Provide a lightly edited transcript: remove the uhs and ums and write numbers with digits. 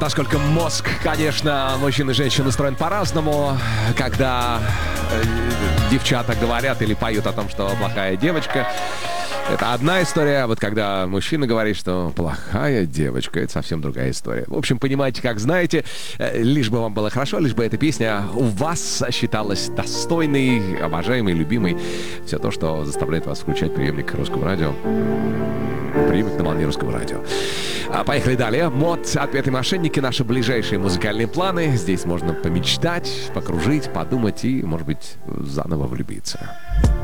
насколько мозг, конечно, мужчин и женщин устроен по-разному. Когда девчата говорят или поют о том, что плохая девочка, это одна история. А вот когда мужчина говорит, что плохая девочка, это совсем другая история. В общем, понимаете, как знаете, лишь бы вам было хорошо, лишь бы эта песня у вас считалась достойной, обожаемой, любимой. Все то, что заставляет вас включать приемник русского радио. Приемник на волне русского радио. Поехали далее. Мод, отпетые мошенники, наши ближайшие музыкальные планы. Здесь можно помечтать, покружить, подумать и, может быть, заново влюбиться.